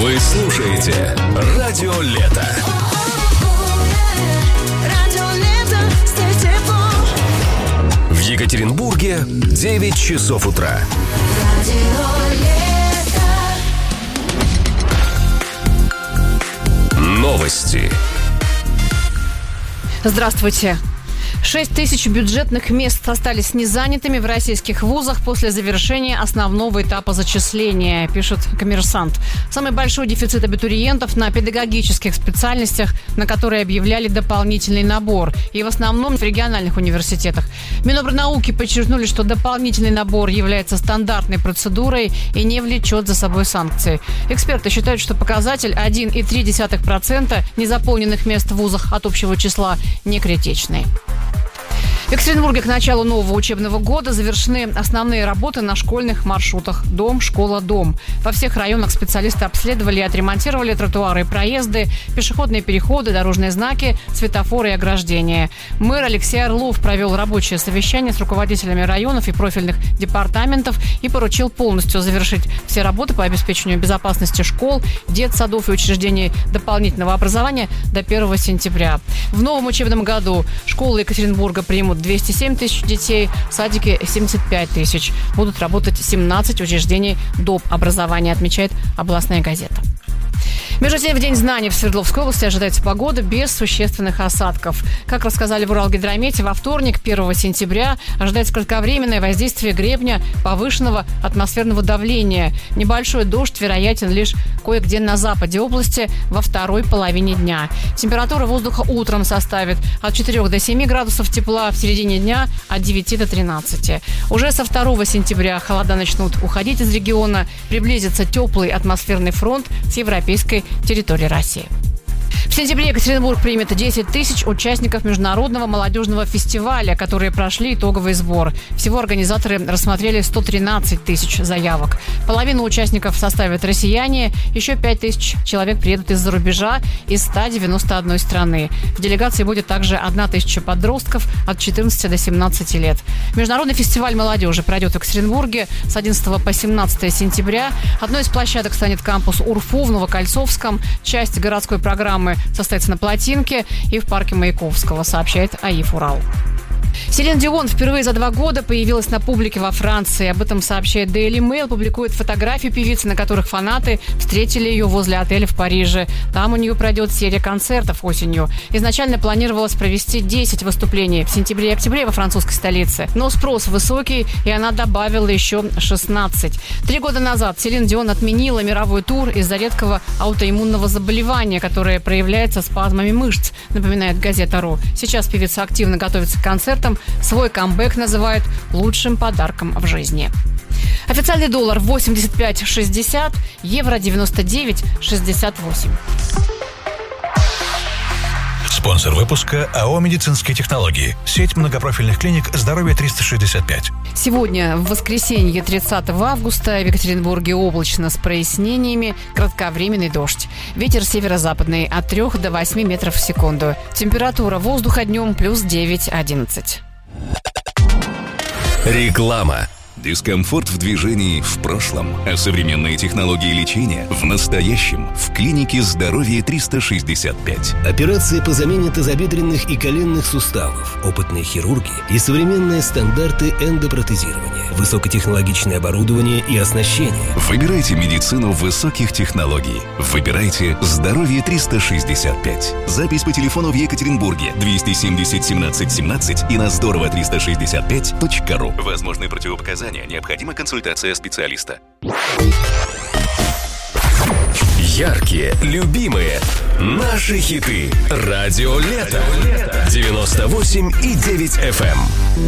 Вы слушаете «Радио Лето». В Екатеринбурге 9 часов утра. Новости. Здравствуйте. 6 тысяч бюджетных мест остались незанятыми в российских вузах после завершения основного этапа зачисления, пишет «Коммерсант». Самый большой дефицит абитуриентов на педагогических специальностях, на которые объявляли дополнительный набор, и в основном в региональных университетах. Минобрнауки подчеркнули, что дополнительный набор является стандартной процедурой и не влечет за собой санкции. Эксперты считают, что показатель 1,3% незаполненных мест в вузах от общего числа не критичный. В Екатеринбурге к началу нового учебного года завершены основные работы на школьных маршрутах «Дом, школа, дом». Во всех районах специалисты обследовали и отремонтировали тротуары и проезды, пешеходные переходы, дорожные знаки, светофоры и ограждения. Мэр Алексей Орлов провел рабочее совещание с руководителями районов и профильных департаментов и поручил полностью завершить все работы по обеспечению безопасности школ, детсадов и учреждений дополнительного образования до 1 сентября. В новом учебном году школы Екатеринбурга примут 207 тысяч детей, садики 75 тысяч. Будут работать 17 учреждений доп. Образования, отмечает областная газета. Между тем, в День знаний в Свердловской области ожидается погода без существенных осадков. Как рассказали в Уралгидромете, во вторник, 1 сентября, ожидается кратковременное воздействие гребня повышенного атмосферного давления. Небольшой дождь вероятен лишь кое-где на западе области во второй половине дня. Температура воздуха утром составит от 4 до 7 градусов тепла, в середине дня от 9 до 13. Уже со 2 сентября холода начнут уходить из региона, приблизится теплый атмосферный фронт с европейской территории России. В сентябре Екатеринбург примет 10 тысяч участников международного молодежного фестиваля, которые прошли итоговый сбор. Всего организаторы рассмотрели 113 тысяч заявок. Половину участников составят россияне, еще 5 тысяч человек приедут из-за рубежа, из 191 страны. В делегации будет также 1 тысяча подростков от 14 до 17 лет. Международный фестиваль молодежи пройдет в Екатеринбурге с 11 по 17 сентября. Одной из площадок станет кампус УрФУ в Новокольцовском. Часть городской программы состоится на Плотинке и в парке Маяковского, сообщает АИФ «Урал». Селин Дион впервые за 2 года появилась на публике во Франции. Об этом сообщает Daily Mail, публикует фотографии певицы, на которых фанаты встретили ее возле отеля в Париже. Там у нее пройдет серия концертов осенью. Изначально планировалось провести 10 выступлений в сентябре и октябре во французской столице. Но спрос высокий, и она добавила еще 16. 3 года назад Селин Дион отменила мировой тур из-за редкого аутоиммунного заболевания, которое проявляется спазмами мышц, напоминает газета «Ру». Сейчас певица активно готовится к концертам. Свой камбэк называют лучшим подарком в жизни. Официальный доллар 85,60, евро 99,68. Спонсор выпуска АО «Медицинские технологии». Сеть многопрофильных клиник «Здоровье 365». Сегодня, в воскресенье, 30 августа, в Екатеринбурге облачно с прояснениями, кратковременный дождь. Ветер северо-западный от 3 до 8 метров в секунду. Температура воздуха днем плюс 9-11. Реклама. Дискомфорт в движении в прошлом, а современные технологии лечения в настоящем. В клинике «Здоровье 365». Операции по замене тазобедренных и коленных суставов, опытные хирурги и современные стандарты эндопротезирования, высокотехнологичное оборудование и оснащение. Выбирайте медицину высоких технологий. Выбирайте «Здоровье 365». Запись по телефону в Екатеринбурге 270 17 17 и на здорово365.ру. Возможны противопоказания. Необходима консультация специалиста. Яркие, любимые, наши хиты. Радио Лето. 98,9 FM.